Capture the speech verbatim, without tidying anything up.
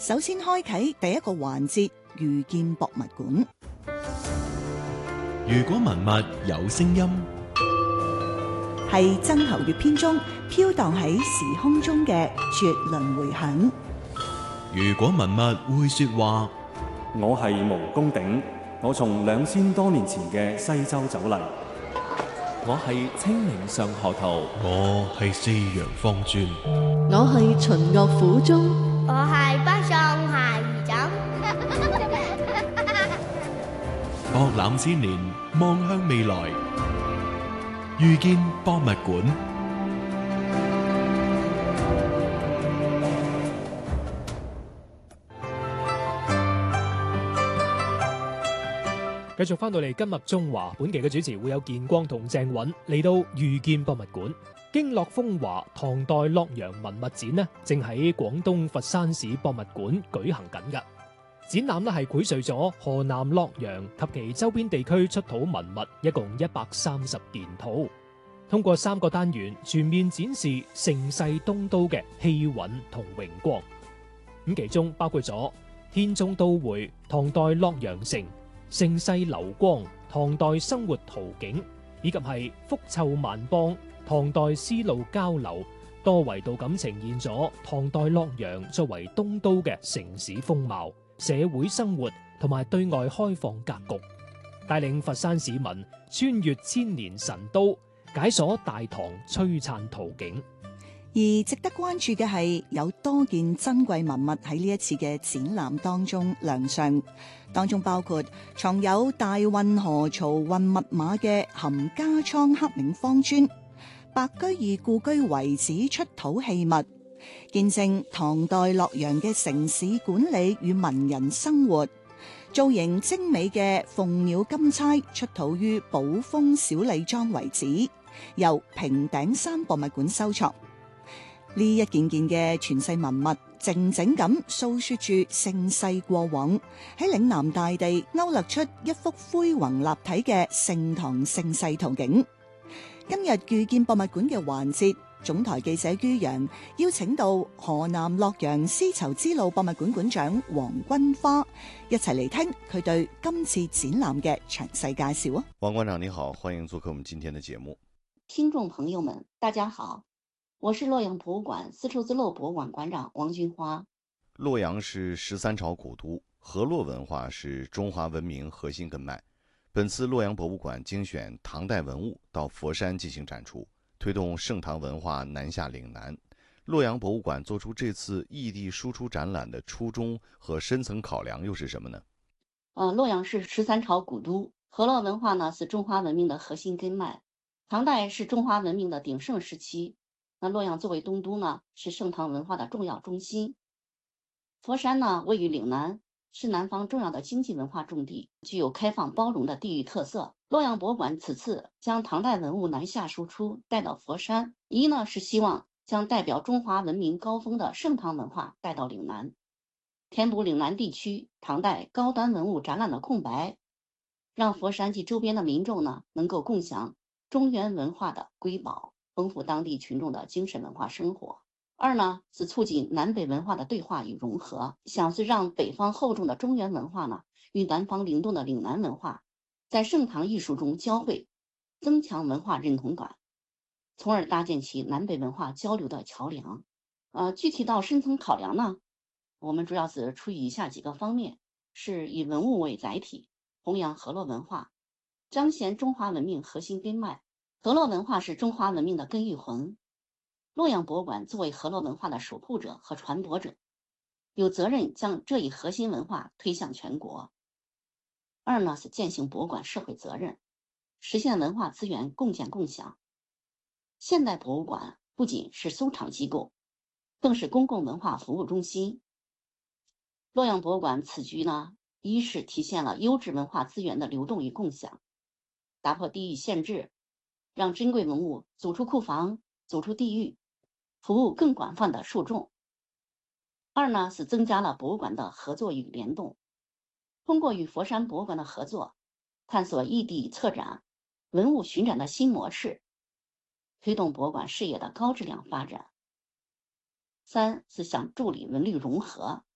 首先開啟第一個環節，遇見博物館。 如果文物有聲音， 係曾侯乙編中飄蕩喺時空中嘅絕倫迴響。 如果文物會說話， 我係毛公鼎，我從兩千多年前嘅西周走嚟。 我係清明上河圖， 我係四陽方尊， 我係秦岳府中， 我係北宋夏夷枕。 博覽千年，望向未來，遇見博物館。 繼續翻到嚟今日中華，本期嘅主持會有建光同鄭允嚟到遇見博物館。經絡風華唐代洛陽文物展呢，正喺廣東佛山市博物館舉行緊噶。展覽呢係繪製咗河南洛陽及其周邊地區出土文物，一共一百三十件套。通過三個單元全面展示盛世東都嘅氣韻同榮光。咁其中包括咗天中都會唐代洛陽城、盛世流光唐代生活圖景，以及係福臭萬邦唐代絲路交流，多維度咁呈現咗唐代洛陽作為東都嘅城市風貌、社會生活同埋對外開放格局，帶領佛山市民穿越千年神都，解鎖大唐璀璨圖景。 而值得關注嘅係，有多件珍貴文物喺呢一次嘅展覽當中亮相，當中包括藏有大運河槽運密碼嘅含加倉刻銘方磚、白居易故居遺址出土器物，見證唐代洛陽嘅城市管理與文人生活；造型精美嘅鳳鳥金釵出土於寶豐小李莊遺址，由平頂山博物館收藏。呢一件件嘅傳世文物，靜靜咁訴說住盛世過往，喺嶺南大地勾勒出一幅恢宏立體嘅盛唐盛世圖景。今日遇見博物館嘅環節，總台記者于洋邀請到河南洛陽絲綢之路博物館館長黃君花，一齊嚟聽佢對今次展覽嘅詳細介紹啊！ 黃館長你好，歡迎做客我們今天的節目。 聽眾朋友們，大家好。我是洛陽博物館絲綢之路博物館館長王君花。 洛陽是十三朝古都，河洛文化是中華文明核心根脈。本次洛陽博物館精選唐代文物到佛山進行展出，推動盛唐文化南下嶺南。洛陽博物館做出這次異地輸出展覽的初衷和深層考量又是什麼呢？ 呃，洛陽是十三朝古都，河洛文化呢是中華文明的核心根脈。唐代是中華文明的鼎盛時期。那洛陽作為東都呢，是盛唐文化的重要中心。佛山呢，位於嶺南，是南方重要的經濟文化重地，具有開放包容的地域特色。洛陽博物館此次將唐代文物南下輸出帶到佛山，一呢是希望將代表中華文明高峰的盛唐文化帶到嶺南，填補嶺南地區唐代高端文物展覽的空白，讓佛山及周邊的民眾呢能夠共享中原文化的瑰寶，豐富當地群眾的精神文化生活。二呢是促進南北文化的對話與融合，想是讓北方厚重的中原文化呢與南方靈動的嶺南文化在盛唐藝術中交匯，增強文化認同感，從而搭建起南北文化交流的橋樑。呃，具體到深層考量呢，我們主要是出於以下幾個方面，是以文物為載體，弘揚河洛文化，彰顯中華文明核心根脈。河洛文化是中華文明的根與魂，洛陽博物館作為河洛文化的守護者和傳播者，有責任將這一核心文化推向全國。二呢是踐行博物館社會責任，實現文化資源共建共享。現代博物館不僅是收藏機構，更是公共文化服務中心。洛陽博物館此舉呢，一是體現了優質文化資源的流動與共享，打破地域限制，讓珍貴文物走出庫房，走出地域，服務更廣泛的受眾。二呢是增加了博物館的合作與聯動，通過與佛山博物館的合作，探索異地策展、文物巡展的新模式，推動博物館事業的高質量發展。三是想助力文旅融合，